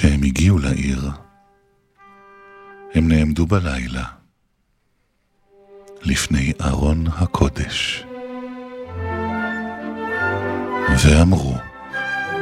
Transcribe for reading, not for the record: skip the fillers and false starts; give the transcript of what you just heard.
כשהם הגיעו לעיר, הם נעמדו בלילה לפני ארון הקודש ואמרו,